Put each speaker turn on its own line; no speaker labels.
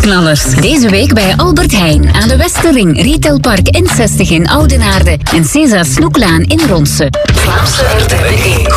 Prijsknallers. Deze week bij Albert Heijn aan de Westerring, Retailpark N60 in Oudenaarde en César Snoeklaan in Ronse. Vlaamse RTV.